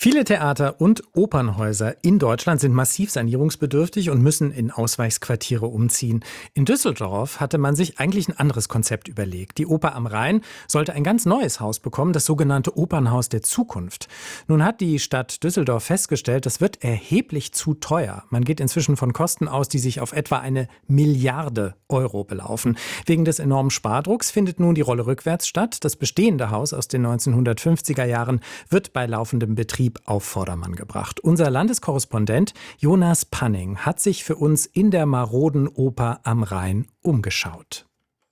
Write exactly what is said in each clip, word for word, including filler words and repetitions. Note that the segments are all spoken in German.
Viele Theater und Opernhäuser in Deutschland sind massiv sanierungsbedürftig und müssen in Ausweichsquartiere umziehen. In Düsseldorf hatte man sich eigentlich ein anderes Konzept überlegt. Die Oper am Rhein sollte ein ganz neues Haus bekommen, das sogenannte Opernhaus der Zukunft. Nun hat die Stadt Düsseldorf festgestellt, das wird erheblich zu teuer. Man geht inzwischen von Kosten aus, die sich auf etwa eine Milliarde Euro belaufen. Wegen des enormen Spardrucks findet nun die Rolle rückwärts statt. Das bestehende Haus aus den neunzehnhundertfünfziger Jahren wird bei laufendem Betrieb auf Vordermann gebracht. Unser Landeskorrespondent Jonas Panning hat sich für uns in der maroden Oper am Rhein umgeschaut.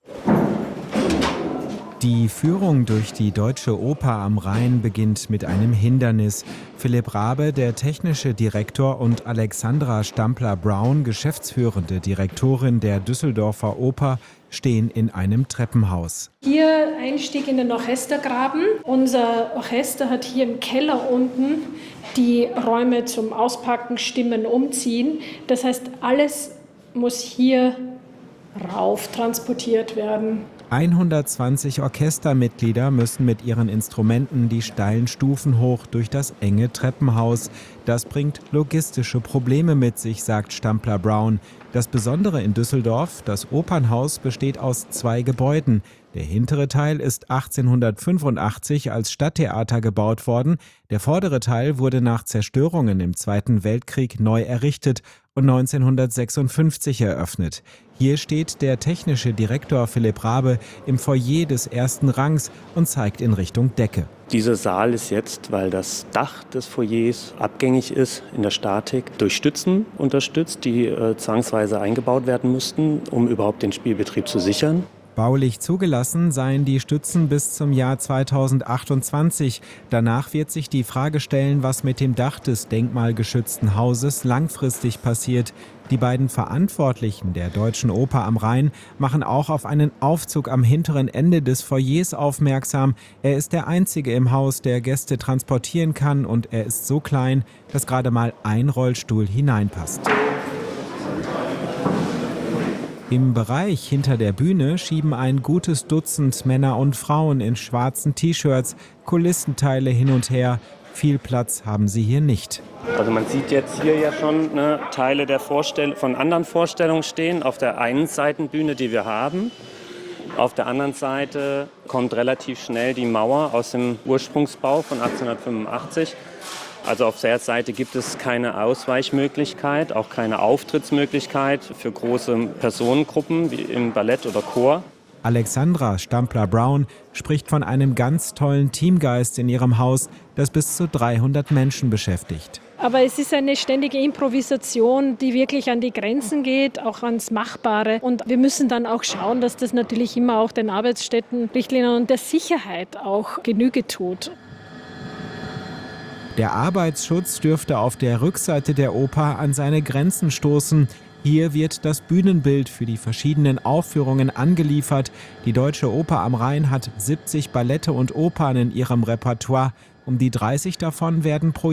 Die Führung durch die Deutsche Oper am Rhein beginnt mit einem Hindernis. Philipp Raabe, der technische Direktor, und Alexandra Stampler-Brown, geschäftsführende Direktorin der Düsseldorfer Oper, stehen in einem Treppenhaus. Hier Einstieg in den Orchestergraben. Unser Orchester hat hier im Keller unten die Räume zum Auspacken, Stimmen, Umziehen. Das heißt, alles muss hier rauf transportiert werden. hundertzwanzig Orchestermitglieder müssen mit ihren Instrumenten die steilen Stufen hoch durch das enge Treppenhaus. Das bringt logistische Probleme mit sich, sagt Stampler-Brown. Das Besondere in Düsseldorf: das Opernhaus besteht aus zwei Gebäuden. Der hintere Teil ist achtzehnhundertfünfundachtzig als Stadttheater gebaut worden. Der vordere Teil wurde nach Zerstörungen im Zweiten Weltkrieg neu errichtet und neunzehnhundertsechsundfünfzig eröffnet. Hier steht der technische Direktor Philipp Raabe im Foyer des ersten Rangs und zeigt in Richtung Decke. Dieser Saal ist jetzt, weil das Dach des Foyers abgängig ist in der Statik, durch Stützen unterstützt, die äh, zwangsweise eingebaut werden mussten, um überhaupt den Spielbetrieb zu sichern. Baulich zugelassen seien die Stützen bis zum Jahr zweitausendachtundzwanzig. Danach wird sich die Frage stellen, was mit dem Dach des denkmalgeschützten Hauses langfristig passiert. Die beiden Verantwortlichen der Deutschen Oper am Rhein machen auch auf einen Aufzug am hinteren Ende des Foyers aufmerksam. Er ist der einzige im Haus, der Gäste transportieren kann, und er ist so klein, dass gerade mal ein Rollstuhl hineinpasst. Im Bereich hinter der Bühne schieben ein gutes Dutzend Männer und Frauen in schwarzen T-Shirts Kulissenteile hin und her. Viel Platz haben sie hier nicht. Also man sieht jetzt hier ja schon, ne, Teile der Vorstell- von anderen Vorstellungen stehen auf der einen Seitenbühne, die wir haben. Auf der anderen Seite kommt relativ schnell die Mauer aus dem Ursprungsbau von achtzehnhundertfünfundachtzig. Also auf der Seite gibt es keine Ausweichmöglichkeit, auch keine Auftrittsmöglichkeit für große Personengruppen wie im Ballett oder Chor. Alexandra Stampler-Brown spricht von einem ganz tollen Teamgeist in ihrem Haus, das bis zu dreihundert Menschen beschäftigt. Aber es ist eine ständige Improvisation, die wirklich an die Grenzen geht, auch ans Machbare. Und wir müssen dann auch schauen, dass das natürlich immer auch den Arbeitsstättenrichtlinien und der Sicherheit auch Genüge tut. Der Arbeitsschutz dürfte auf der Rückseite der Oper an seine Grenzen stoßen. Hier wird das Bühnenbild für die verschiedenen Aufführungen angeliefert. Die Deutsche Oper am Rhein hat siebzig Ballette und Opern in ihrem Repertoire. Um die dreißig davon werden pro